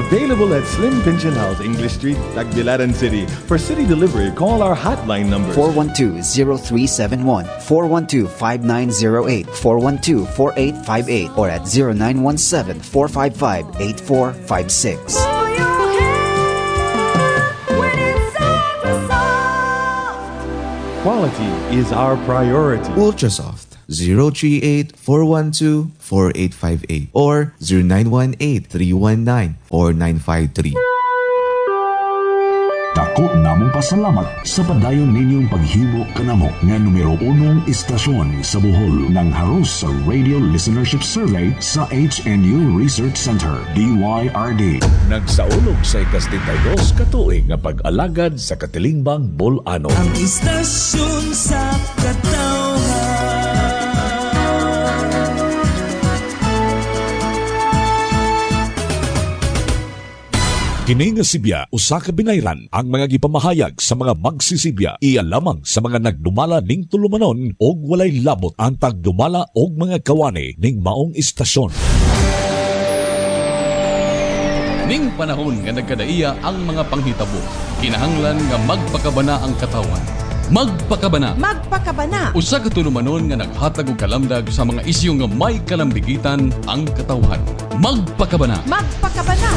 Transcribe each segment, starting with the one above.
Available at Slim Pension House, English Street, Tagbilaran City. For city delivery, call our hotline numbers 412-0371, 412-5908, 412-4858, or at 0917-455-8456. Quality is our priority. Ultrasoft 038-412-4858 or 0918-319-4953. Dako namong pasalamat sa padayon ninyong paghimo kanamo nga numero 1 istasyon sa Bohol ng haros sa Radio Listenership Survey sa HNU Research Center, DYRD. Nagsaulog sa ika-72 katuig nga pag-alagad sa Katilingbang Bolano. Ang istasyon sa katawhan. Kini nga Sibya, usa ka binayran ang mga gipamahayag sa mga magsisibya. Iya lamang sa mga nagdumala ning tulumanon og walay labot ang tagdumala og mga kawani ning maong istasyon. Ning panahon nga nagkadaiya ang mga panghitabo, kinahanglan nga magpakabana ang katawan. Magpakabana. Magpakabana. Usa ka tulumanon nga naghatag og kalamdag sa mga isyu nga may kalambigitan ang katawhan. Magpakabana. Magpakabana.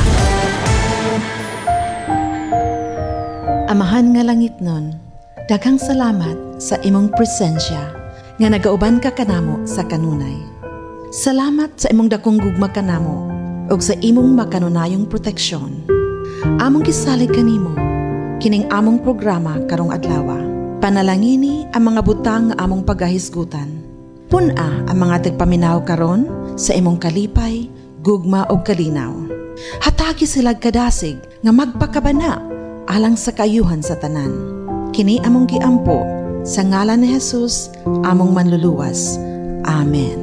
Amahan nga langit nun, daghang salamat sa imong presensya nga nagauban ka kanamo sa kanunay. Salamat sa imong dakong gugma kanamo ug sa imong makanunayong proteksyon. Among gisalig kanimo kining among programa karong adlaw. Panalangini ang mga butang nga among pagahisgutan. Puna ang mga tagpaminaw karon sa imong kalipay, gugma ug kalinaw. Hatagi sila kadasig nga magpakabana alang sa kayuhan sa tanan. Kini among giampo sa ngalan ni Jesus, among manluluwas. Amen.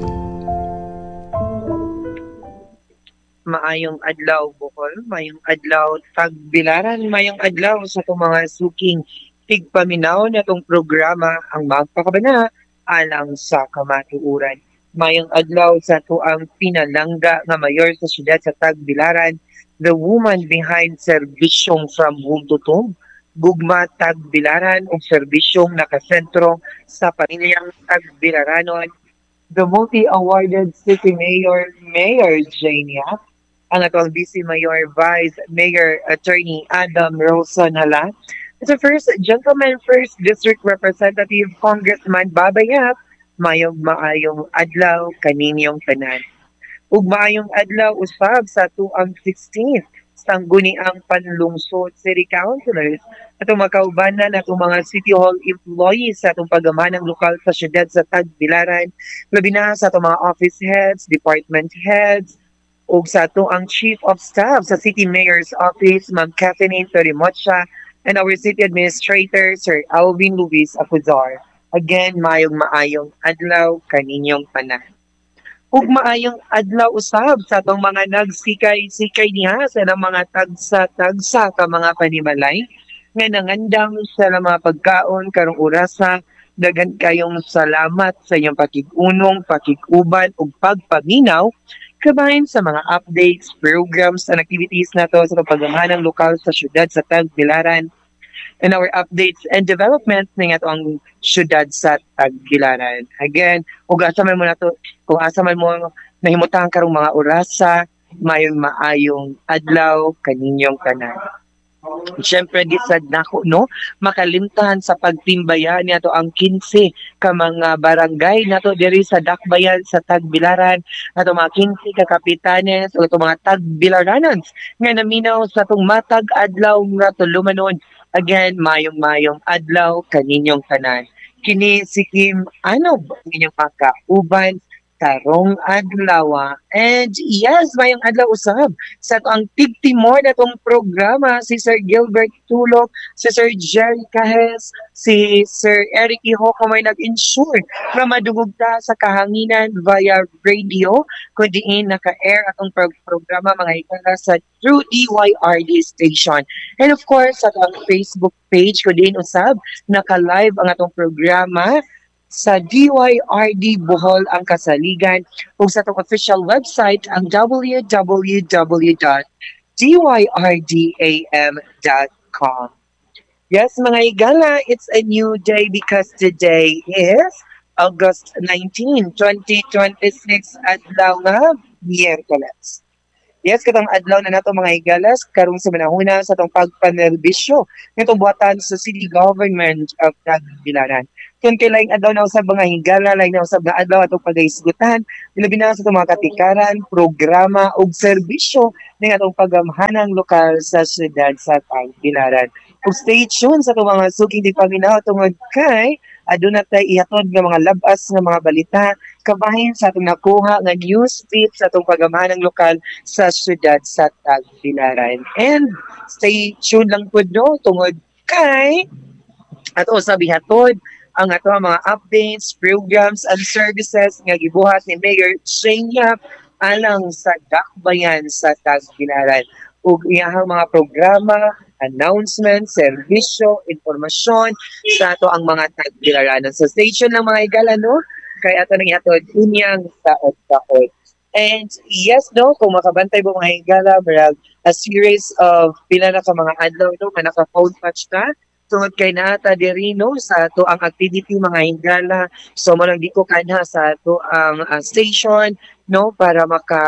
Maayong adlaw Bohol, maayong adlaw Tagbilaran, maayong adlaw sa itong mga suking tigpaminaw na itong programa ang magpakabana alang sa kamatuuran. Mayong adlaw sa ito ang pinalangga nga mayor sa siyudad sa Tagbilaran, the woman behind serbisyong from home to tomb, gugma Tagbilaran o serbisyong nakasentro sa pamilyang Tagbilaranon, the multi-awarded city mayor, Mayor Jane Yap, ang atong Vice Mayor, Vice Mayor Attorney Adam Rosanala, the first gentleman, first district representative, Congressman Baba Yap, maayong adlaw kaninyong tanan. Ug maayong adlaw usab sa tuang 16th sangguniang panlungsod city councilors atong makaubanan atong mga city hall employees sa atong pagamanang lokal sa siyudad sa Tagbilaran, labi na sa atong mga office heads, department heads, ug sa atong chief of staff sa city mayor's office, Ma'am Kathleen Torimocha, and our city administrator, Sir Alvin Luis Acuzar. Again, maayong adlaw kaninyong tanan. Ug maayong adlaw usab sa atong mga nagsikay-sikay niha sa mga tagsa-tagsa ka mga panimalay nga nangandam sa mga pagkaon karong orasa. Dagan kayong salamat sa inyong pakig-unong, pakig-uban ug pagpaminaw kabahin sa mga updates, programs and activities nato sa pagpaganang lokal sa siyudad sa Tagbilaran and our updates and development ng atong siyudad sa Tagbilaran. Again, kung asa man mo nahimutang karong mga orasa, maayong adlaw kaninyong tanan. Siyempre, gisad nako, no? Makalimtahan sa pagtimbayan nato ang 15 ka mga barangay nato diri sa Dakbayan sa Tagbilaran, nato mga 15 ka kapitanes o mga Tagbilaranons nga naminaw sa tong matag adlaw nga tulumanon. Again, mayong adlaw kaninyong tanan. Kini si Kim Anob, inyong makauban karong adlaw. And yes, mayong adlaw usab sa ang tigtimor na tong programa si Sir Gilbert Tulok, si Sir Jerry Cahes, si Sir Eric Iho kamay nag-ensure na madugog ta sa kahanginan via radio kundi naka-air atong programa mga hikala sa through DYRD station. And of course, sa atong Facebook page kundi usab naka-live ang atong programa sa DYRD Bohol ang kasaligan o sa itong official website ang www.dyrdbohol.com dyrDam.com. Yes, mga higala, it's a new day because today is August 19, 2026 adlaw nga Miyerkules. Yes, katong adlaw na nato mga higalas karong sa manahuna sa tong pagpanerbisyo nitong buhatan sa City Government of Tagbilaran. Kung kailang adlaw na usab mga higala, lain na usab na adlaw atong pagaisgutan, ilabi na sa itong mga katikaran, programa ug serbisyo ng atong pagamhanang lokal sa siyudad sa Tagbilaran. Ug stay tuned sa itong mga suking di paminaw tungod kay aduna tay ihatod nga mga labas nga mga balita kabahin sa atong nakuha nga news feed sa atong pagamhanang lokal sa siyudad sa Tagbilaran. And stay tuned lang po no tungod kay ato sa bihatod ang ato mga updates, programs, and services nga gibuhat ni Mayor Shane Yap alang sa dakbayan sa Tagbilaran. Ug iyahang mga programa, announcement, serbisyo, informasyon sa ato ang mga Tagbilaranon. So station lang mga higala, no? Kaya ato nang ihatod unyang taod-taod. And yes, no, kung makabantay mo mga higala, marag a series of pila na ka mga adlaw, no, nga naka-phone patch ka, tungod kay naata diri no sa ato ang activity mga higala. So malang di ko kanha sa ato ang station, no, para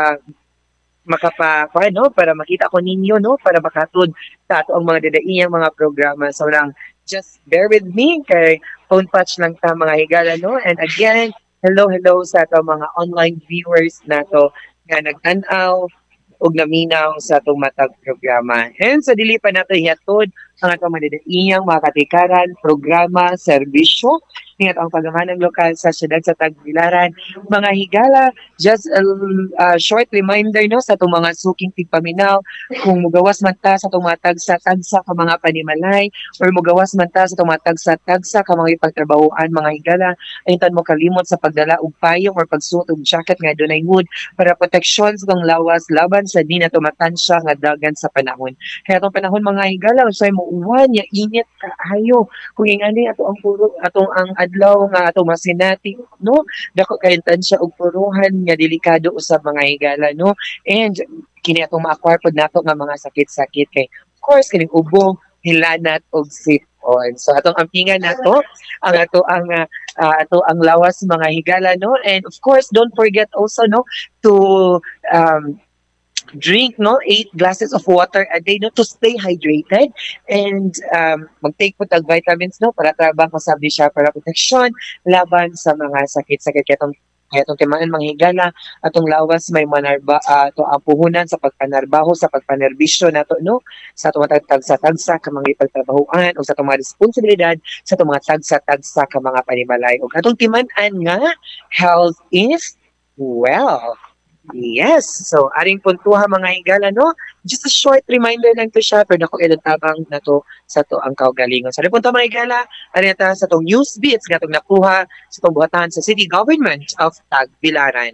para makita ko ninyo no para makatod sa ato ang mga dadaiyang mga programa. So lang just bear with me kay phone patch lang ta mga higala no. And again, hello sa ato mga online viewers nato nga nagtan-aw ug naminaw sa atong matag programa. And sa dili pa nato hihatod ang atong mga dadaiyang mga katikaran, programa, serbisyo ningat ang pagamhanang lokal sa siyudad sa Tagbilaran. Mga higala, just a short reminder no sa itong mga suking tigpaminaw, kung mugawas man ta sa itong mga tagsa-tagsa ka mga panimalay or mugawas man ta sa itong mga tagsa-tagsa ka mga ipagtrabahoan mga higala, ayuntan mo kalimot sa pagdala og payong or pagsuot og jacket nga dunay hood para proteksyon sa itong lawas laban sa di na tumatansya nga dagan sa panahon. Kaya itong panahon mga higala, unsay mo uwan, ya init kaayo. Kung ingani atong ang adlaw nga atong masinati no dako kay tansya og puruhan nga delikado usab mga higala no. And kini atong ma-acquire pod nato nga mga sakit-sakit kay of course kining ubong, hilanat og sipon. So atong ampingan nato ang ato ang lawas mga higala no. And of course don't forget also no to drink 8 glasses of water a day no to stay hydrated, and mag-take po tag vitamins no para tabang masabi siya para proteksyon laban sa mga sakit-sakit. Kaya itong timaan mga higala atong lawas may manarba to ang puhunan sa pagpanarbaho sa pagpanerbisyo nato no sa atong mga tagsa-tagsa ka mga ipagtrabahoan o sa atong mga responsibilidad sa atong mga tagsa-tagsa ka mga panimalay. O atong timaan nga health is wealth. Yes. So, aring puntuha mga higala, no? Just a short reminder lang to siya, pero naku tabang na to sa to ang kaugalingon. So, aring puntuha mga higala, aring ta sa tong news beats, nga itong nakuha sa tong buhatan sa City Government of Tagbilaran.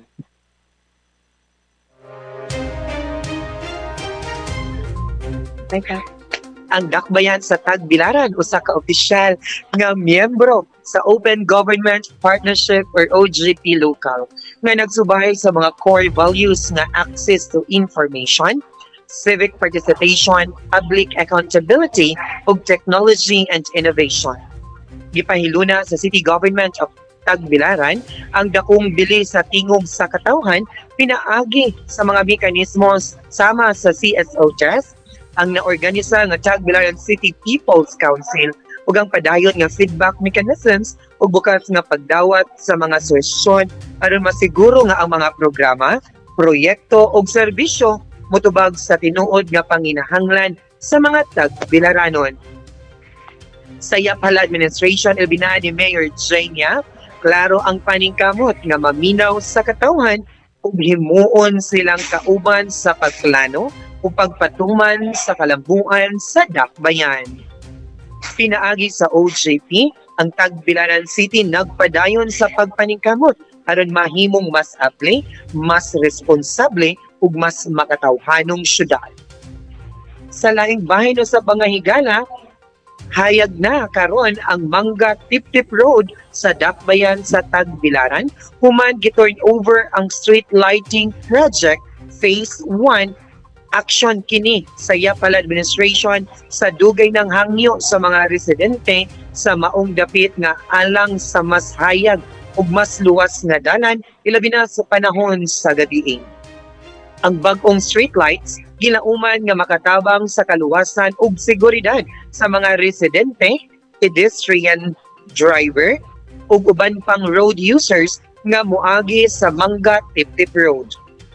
Teka. Ang dakbayan sa Tagbilaran, usa ka opisyal nga miyembro sa Open Government Partnership or OGP Local nga nagsubay sa mga core values nga access to information, civic participation, public accountability, ug technology and innovation. Gipahiluna sa City Government of Tagbilaran ang dakong bilis sa tingog sa katawhan pinaagi sa mga mekanismos sama sa CSO Trust, ang naorganisa nga Tagbilaran City People's Council ug ang padayon nga feedback mechanisms ug bukas nga pagdawat sa mga suhestyon aron masiguro nga ang mga programa, proyekto ug serbisyo motubag sa tinuod nga panginahanglan sa mga Tagbilaranon. Sa Yaphala Administration ilbinaan ni Mayor Jania, klaro ang paningkamot nga maminaw sa katawhan ug himuon silang kauban sa pagplano o pagpatuman sa kalambuan sa dakbayan. Pinaagi sa OJP, ang Tagbilaran City nagpadayon sa pagpaningkamot aron mahimong mas apli, mas responsable ug mas makatawhanong syudad. Sa laing bahin sa mga higala, hayag na karon ang Mangga Tip-Tip Road sa dakbayan sa Tagbilaran, human gi-turn over ang street lighting project Phase 1 action kini sa Yapala Administration sa dugay ng hangyo sa mga residente sa maong dapit nga alang sa mas hayag ug mas luwas nga dalan ilabi na sa panahon sa gabi. Ang bag-ong streetlights ginauman nga makatabang sa kaluwasan ug seguridad sa mga residente, pedestrian driver ug uban pang road users nga moagi sa Manga Tip-Tip Road.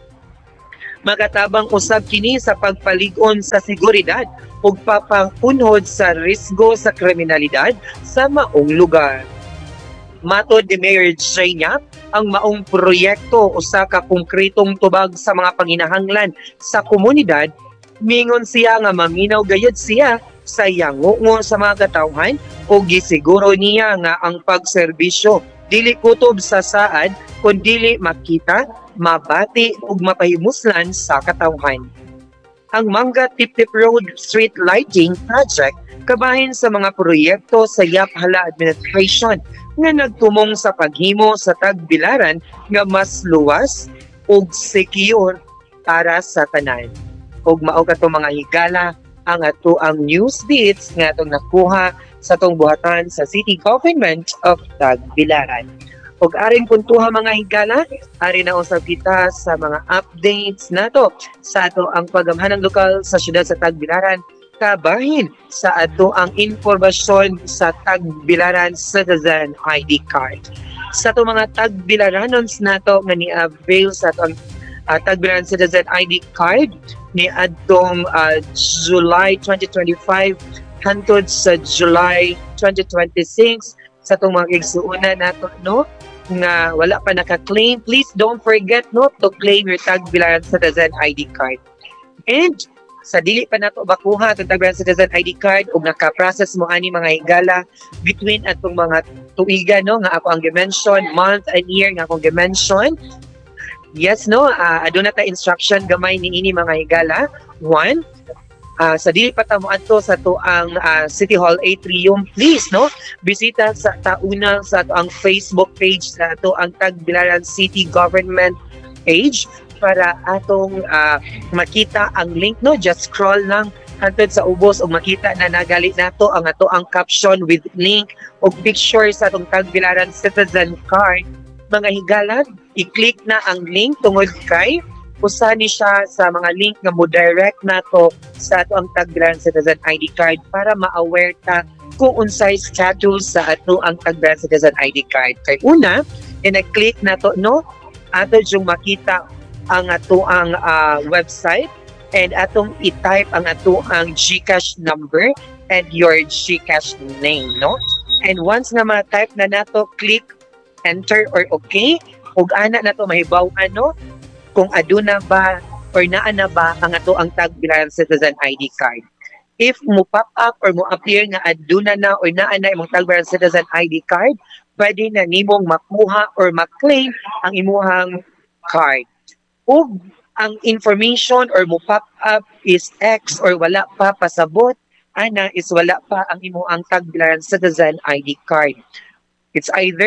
Makatabang usab kini sa pagpalig-on sa seguridad ug papangunhod sa risgo sa kriminalidad sa maong lugar. Matod ni Mayor Jenya, ang maong proyekto usa ka konkretong tubag sa mga panginahanglan sa komunidad, mingon siya nga maminaw gayud siya sa yangungo sa mga katawhan o gisiguro niya nga ang pagserbisyo dili kutob sa saad kundi makita, mabati ug mapahimuslan sa katawhan. Ang Manga Tip-Tip Road Street Lighting Project kabahin sa mga proyekto sa Yaphala Administration nga nagtumong sa paghimo sa tagbilaran nga mas luwas ug secure para sa tanan. Ug mao kato mga higala ang ato ang news beats nga atong nakuha sa atong buhatan sa City Government of Tagbilaran. Ug aring puntuha mga higala, ari na usab kita sa mga updates nato sa ato ang pagamhanang lokal sa syudad sa Tagbilaran kabahin sa ato ang impormasyon sa Tagbilaran Citizen ID Card. Sa ato mga Tagbilaranons nato nga ni-avail sa ato ang Tagbilaran Citizen ID Card ni adtong July 2025 hangtod sa July 2026 sa itong mga igsuuna nato, no, nga wala pa naka-claim, please don't forget, no, to claim your Tagbilaran Citizen ID Card. And sa dili pa nato bakuha itong Tagbilaran Citizen ID Card ug naka-process mo ani mga higala between atong mga tuiga, no, nga ako ang gimension, month and year nga akong gimension. Yes, no, aduna ta instruction gamay ni ini mga higala. One, sa dili pa ta mo adto sa to ang City Hall Atrium, please, no, bisita sa tauna sa to ang Facebook page sa to ang Tagbilaran City Government page para atong makita ang link, no, just scroll lang hantod sa ubos ug makita na nagali nato ang ato ang caption with link ug picture sa atong Tagbilaran Citizen Card. Mga higala, i-click na ang link tungod kay usa ni siya sa mga link nga mo direct nato sa ato ang Tagbilaran Citizen ID Card para ma-aware ta kung unsay status sa ato ang Tagbilaran Citizen ID Card. Kay una, i-click nato, no, ato yung makita ang ato ang website and atong i-type ang ato ang GCash number and your GCash name, no? And once nga ma-type na nato, click enter or okay, ug ana nato mahibaw-an, no, kung aduna ba or naa na ba ang ato ang Tagbilaran Citizen ID Card. If mo pop up or mo appear nga aduna na or naa na imong Tagbilaran Citizen ID Card, pwede na nimong makuha or ma-claim ang imuhang card. Ug ang information or mo pop up is X or wala pa pasabot, ana is wala pa ang imuhang Tagbilaran Citizen ID Card. It's either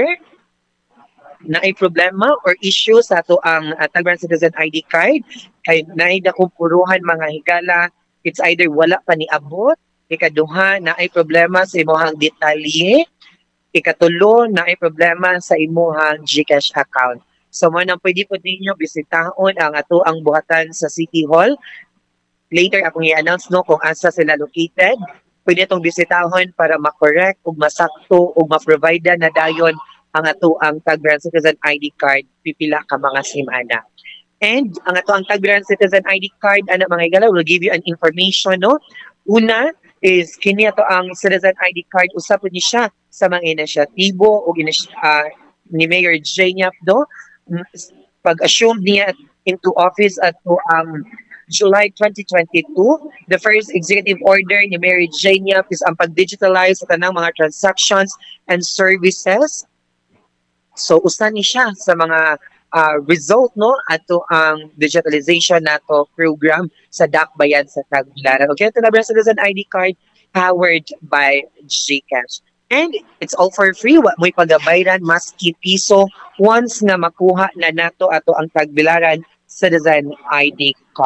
na ay problema or issue sa ato ang Tagbilaran Citizen ID Card kay naay dakong puruhan mga higala, it's either wala pa ni abot, ikaduha na ay problema sa imong detalye, ikatulo na ay problema sa imong GCash account. So mo nang pwede po ninyo bisitahon ang ato ang buhatan sa City Hall. Later akong i-announce, no, kung asa sila located. Pwede itong bisitahon para ma-correct ug masakto ug ma-provide na dayon ang ato ang Tagbilaran Citizen ID Card pipila ka mga semana. And ang ato ang Tagbilaran Citizen ID Card, ana mga higala, will give you an information, no. Una is kini ato ang Citizen ID Card, usap ni siya sa mga inisyatibo o ni Mayor Jenya, no. Pag-assume niya into office ato ang July 2022, the first executive order ni Mayor Jenya is ang pag-digitalize sa tanang mga transactions and services. So usa ni siya sa mga result, no, ato ang digitalization nato program sa Dakbayan sa Tagbilaran. Okay, ito na Citizen ID Card powered by GCash. And it's all for free. Wa mo'y pagabayran maski piso once nga makuha na nato ato ang Tagbilaran Citizen ID Card.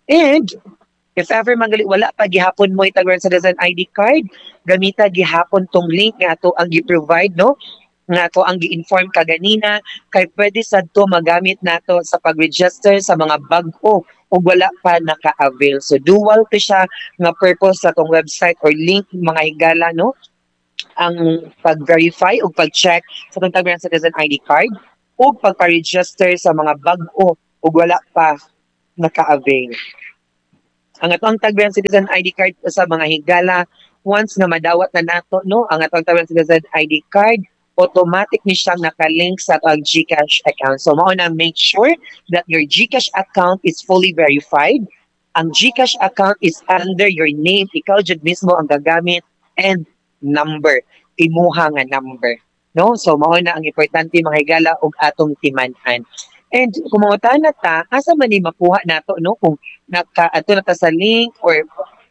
And if ever manggali wala pa gihapon mo itag citizen ID card, gamita gihapon tong link nga ato ang gi-provide no nga ato ang gi-inform kaganina kay pwede sadto magamit nato sa pag-register sa mga bag-o ug wala pa naka-avail. So dual to siya nga purpose sa tong website or link mga higala no ang pag-verify o pag-check sa tong Tagbilaran Citizen ID card o pagpa-register sa mga bag-o ug wala pa naka-avail. Ang atong Tagbilaran Citizen ID card sa mga higala once nga madawat na nato no ang atong Tagbilaran Citizen ID card automatic ni siyang nakalink sa atong GCash account. So mao na make sure that your GCash account is fully verified. Ang GCash account is under your name, ikaw jud mismo ang gagamit and number, imuha nga number. No? So mao na ang importante mga higala og atong timan-an. And kung mga na ta, asa man ni makuha nato no kung naka-ato na ta sa link or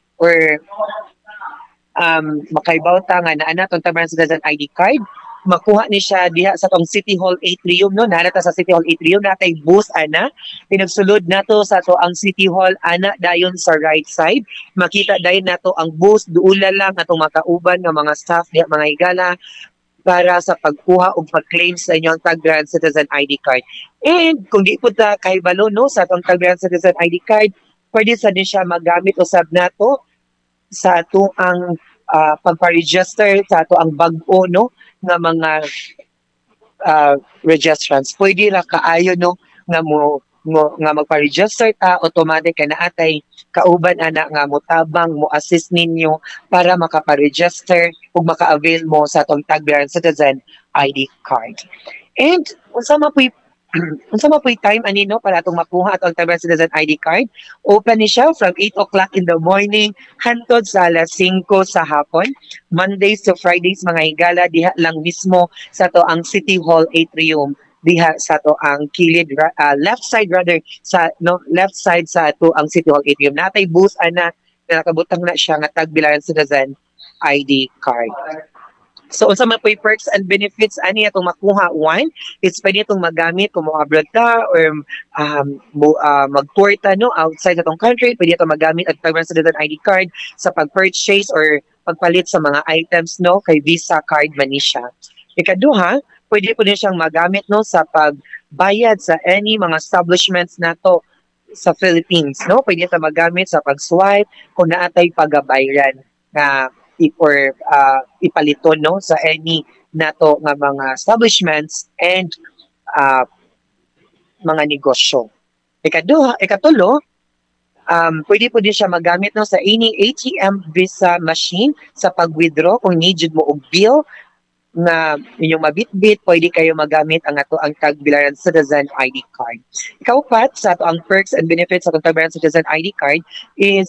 makaibaw ta nga naa natong Tagbilaran Citizen ID card, makuha ni siya diha sa tong City Hall Atrium no narata sa City Hall Atrium natay booth ana pinagsulod nato sa to ang City Hall ana dayon sa right side makita dayon nato ang booth duula lang atong makauban nga mga staff diha mga higala para sa pagkuha o pag-claim sa inyong Tagbilaran Citizen ID card. And kung di po ta kahibalo no sa atong Tagbilaran Citizen ID card, pwede sa din siya magamit usab nato sa ato ang pagpa-register sa ato ang bag-o no nga mga registrants. Pwede ra kaayo no nga nga magpa-register ta automatic ka na atay kauban ana nga motabang mo assist ninyo para makapa-register ug maka-avail mo sa atong Tagbilaran Citizen ID card. And unsa mapoy time ani no para atong makuha atong Tagbilaran Citizen ID card? Open ni siya from 8 o'clock in the morning hangtod sa alas 5 sa hapon. Mondays to Fridays mga higala diha lang mismo sa to ang City Hall Atrium diha sa to ang kilid left side left side sa to ang City Hall Atrium. Natay booth ana nakabutang na siya nga Tagbilaran Citizen ID card. So unsa man po'y perks and benefits ani atong makuha? One, it's pwede itong magamit kung mo abroad ta or mag-tour ta no outside atong country, pwede itong magamit at Tagbilaran Citizen ID card sa pag-purchase or pagpalit sa mga items no kay Visa card man ni siya. Ikaduha, pwede po din siyang magamit no sa pagbayad sa any mga establishments nato sa Philippines no, pwede ito magamit sa pag-swipe kung naatay pagabayran na or ipaliton no sa any nato nga mga establishments and mga negosyo. Ikatulo, pwede po din siya magamit no sa any ATM Visa machine sa pag-withdraw kung need mo og bill na inyong mabitbit, pwede kayo magamit ang ato ang Tagbilaran Citizen ID card. Ikaupat sa ato ang perks and benefits sa Tagbilaran Citizen ID card is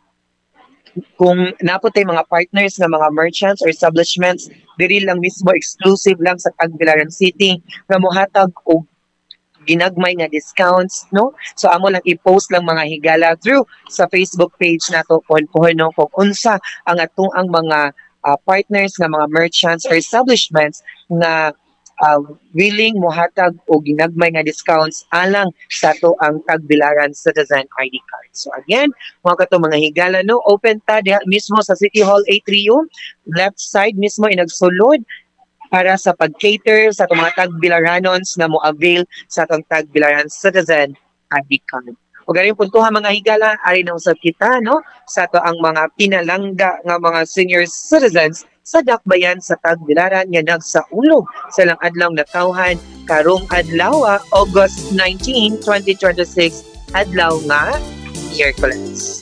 kung naputay mga partners ng mga merchants or establishments, diri lang mismo exclusive lang sa Tagbilaran City nga mohatag og ginagmay nga discounts no. So amo lang i-post lang mga higala through sa Facebook page nato kung unsa ang atong ang mga partners nga mga merchants or establishments nga willing mohatag o ginagmay nga discounts alang sa to ang Tagbilaran Citizen ID card. So again, mga kato mga higala no, open ta diha mismo sa City Hall Atrium, left side mismo inagsulod para sa pag-cater sa itong mga Tagbilaranons na mo-avail sa itong Tagbilaran Citizen ID card. O galing puntuhan mga higala, ari na usab kita no sa to ang mga pinalangga nga mga senior citizens sa dakbayan sa Tagbilaran nga nagsaulog sa lang adlaw natawhan karong adlaw August 19, 2026 adlaw nga Miyerkules.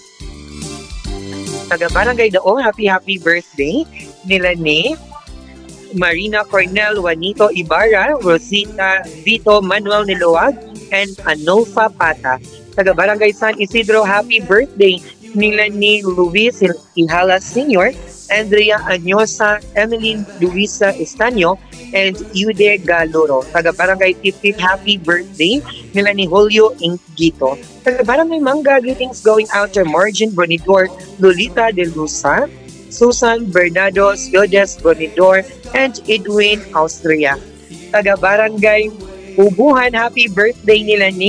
Taga Barangay Daong, happy birthday nila ni Marina Cornel Juanito Ibarra, Rosita Vito Manuel Niluwag, and Anolfa Pata. Taga Barangay San Isidro, happy birthday nila ni Luis Ihala Sr., Andrea Anyosa, Emily Luisa Estanyo, and Yude Galoro. Taga Barangay Tiptip, happy birthday nila ni Julio Ingito. Taga Barangay Mangga, greetings going out to Margin Bonidor, Lolita De Lusa, Susan Bernados, Yodes Bonidor, and Edwin Austria. Taga Barangay Ubuhan, happy birthday nila ni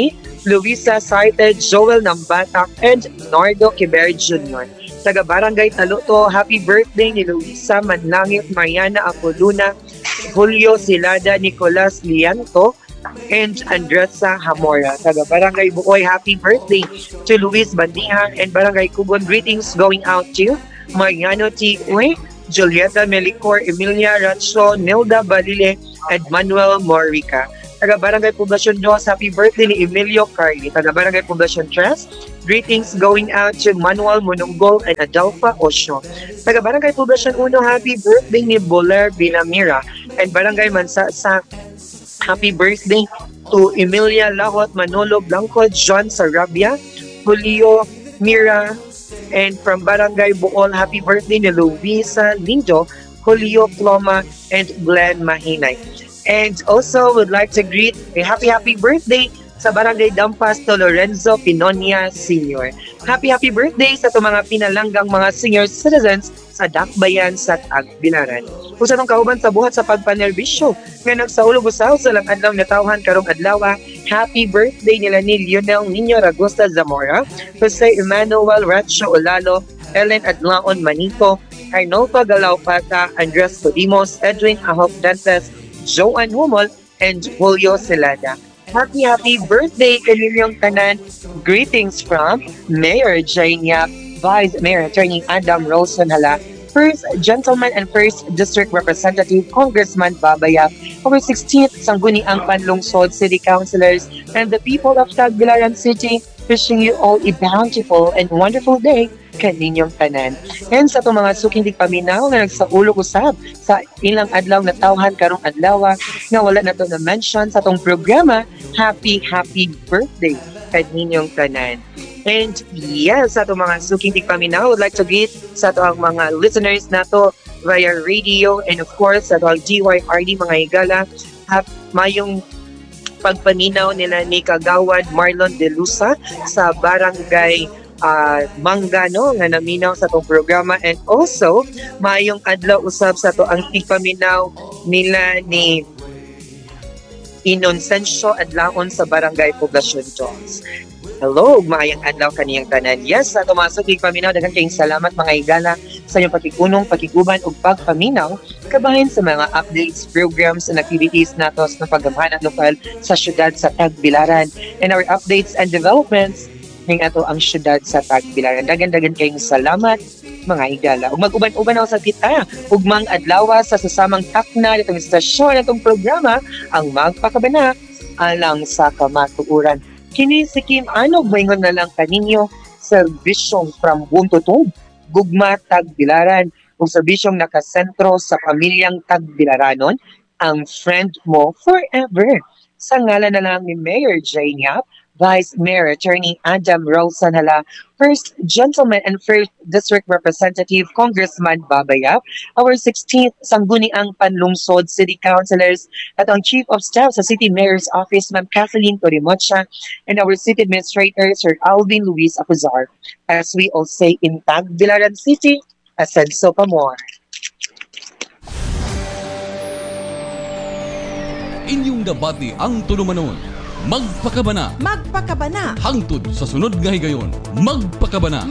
Luisa Sarted, Joel Nambatak, and Nardo Kiber Jr. Taga Barangay Taluto, happy birthday ni Luisa Manlangit, Mariana Apoluna, Julio Silada, Nicolas Lianto, and Andresa Hamora. Taga Barangay Buoy, happy birthday to Luis Bandiha and Barangay Kugon. Greetings going out to Mariano T. Uy, Julieta Melicor, Emilia Ratso, Nilda Balile, and Manuel Morica. Taga Barangay Poblacion 2, happy birthday ni Emilio Carly. Taga Barangay Poblacion 3, greetings going out to Manuel Mononggol and Adolfa Osho. Taga Barangay Poblacion 1, happy birthday ni Boler Binamira and Barangay Mansasa. Happy birthday to Emilia Lahot, Manolo Blanco, John Sarabia, Julio Mira, and from Barangay Bool, happy birthday ni Luisa Lindo, Julio Ploma, and Glenn Mahinay. And also would like to greet a happy birthday sa Barangay Dampas to Lorenzo Pinonia Sr. Happy birthday sa itong mga pinalanggang mga senior citizens sa Dakbayan sa Tagbilaran. Kung sa itong kauban sa buhat sa pagpanerbisyo, nga nagsaulog usaw sa lang adlaw na tawhan karong adlawa, happy birthday nila ni Lionel Nino Ragosta Zamora, Jose Emmanuel Ratio Olalo, Ellen Adlaon Manito, Arnolfa Galawpata, Andres Podimos, Edwin Ahok Dantes, Joan Humol, and Julio Celada. Happy birthday kaninyong tanan. Greetings from Mayor Jainia, Vice Mayor Attorney Adam Rolson Hala, First Gentleman and First District Representative Congressman Babaya, over 16th Sangguniang Panlungsod City Councilors, and the people of Tagbilaran City, wishing you all a bountiful and wonderful day kaninyong tanan. And sa itong mga suking di paminaw na nagsaulog usab sa ilang adlaw na tawhan karong adlaw nga wala na ito na-mention sa itong programa, happy birthday kaninyong tanan. And yes, sa itong mga suking di paminaw, I would like to greet sa itong mga listeners nato via radio and of course sa itong GYRD mga higala, mayong pagpaminaw nila ni Kagawad Marlon De Lusa sa Barangay Mangano nga naminaw sa itong programa, and also mayong adlaw usab sa ito ang tigpaminaw nila ni Inoncencio Adlaon sa Barangay Poblacion 2. Hello, maayang adlaw kaniyang tanan. Yes, sa ito mga tigpaminaw, daghang kayong salamat mga higala sa inyong pakikunong, pakiguban ug pagpaminaw kabahin sa mga updates, programs and activities nato sa paggamhanan lokal sa syudad sa Tagbilaran and our updates and developments ning ato ang syudad sa Tagbilaran. Dagan kayong salamat mga higala. Ug mag-uban-uban ako sa kita ug mang adlaw sa sasamang takna nitong istasyon natong programa ang Magpakabana alang sa kamatuoran. Kini si Kim Anog moingon na lang kaninyo serbisyong from womb to tomb, gugma Tagbilaran ug serbisyong nakasentro sa pamilyang Tagbilaranon, ang friend mo forever. Sa ngalan na lang ni Mayor Jane Yap, Vice Mayor Attorney Adam Rolson Hala, First Gentleman and First District Representative Congressman Babayap, our 16th Sangguniang Panlungsod City Councilors, at ang Chief of Staff sa City Mayor's Office, Ma'am Kathleen Torimocha, and our City Administrator, Sir Alvin Luis Apuzar. As we all say in Tagbilaran City, Asenso pa more. Inyong debate ang tulumanon. Magpakabana. Hangtod sa sunod nga higayon. Magpakabana.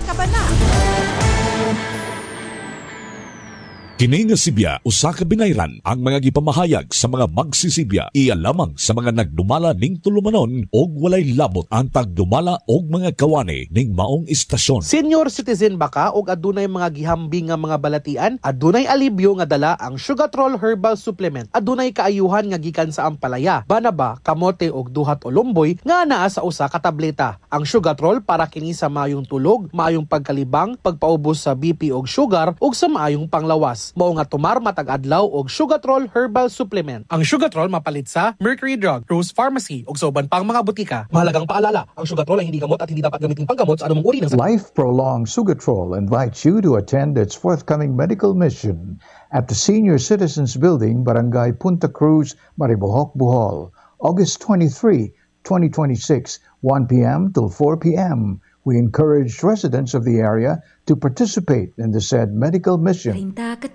Kini nga Sibya usa ka binayran ang mga gipamahayag sa mga magsisibya iya lamang sa mga nagdumala ning tulumanon og walay labot ang tagdumala og mga kawani ning maong istasyon. Senior citizen ba ka og adunay mga gihambing nga mga balatian? Adunay alibyo nga dala ang Sugatrol Herbal Supplement. Adunay kaayuhan nga gikan sa ampalaya, banaba, kamote og duhat o lumboy nga naa sa usa ka tableta. Ang Sugatrol para kini sa maayong tulog, maayong pagkalibang, pagpaubos sa BP og sugar ug sa maayong panglawas. Mao nga tumar matag adlaw og Sugatrol Herbal Supplement. Ang Sugatrol mapalit sa Mercury Drug, Rose Pharmacy ug sa uban pang mga butika. Mahalagang paalala, ang Sugatrol ay hindi gamot at hindi dapat gamitin panggamot sa anumang uri ng Life Prolonged Sugatrol invites you to attend its forthcoming medical mission at the Senior Citizens Building, Barangay Punta Cruz, Maribojoc, Bohol, August 23, 2026, 1 p.m. till 4 p.m. We encourage residents of the area to participate in the said medical mission.